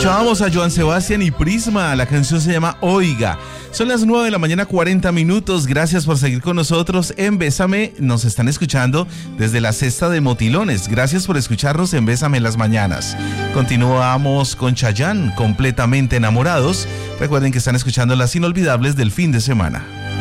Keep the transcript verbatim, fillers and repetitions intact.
Escuchábamos a Joan Sebastián y Prisma, la canción se llama Oiga. Son las nueve de la mañana, cuarenta minutos. Gracias por seguir con nosotros en Bésame. Nos están escuchando desde la cesta de Motilones. Gracias por escucharnos en Bésame en las mañanas. Continuamos con Chayanne, Completamente Enamorados. Recuerden que están escuchando las inolvidables del fin de semana.